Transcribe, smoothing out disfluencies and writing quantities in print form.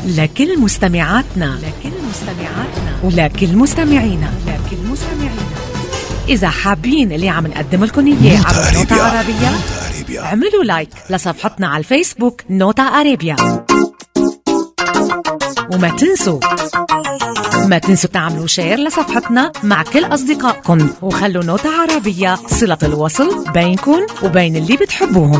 لكل مستمعاتنا ولكل مستمعينا إذا حابين اللي عم نقدم لكم إياه على نوتا عربية اعملوا لايك لصفحتنا على الفيسبوك نوتا عربية. وما تنسوا تعملوا شير لصفحتنا مع كل أصدقائكم، وخلوا نوتا عربية صلة الوصل بينكم وبين اللي بتحبوهم.